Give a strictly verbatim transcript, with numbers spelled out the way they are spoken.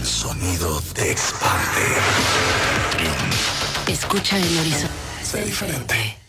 El sonido te expande. Escucha el horizonte. Sé diferente.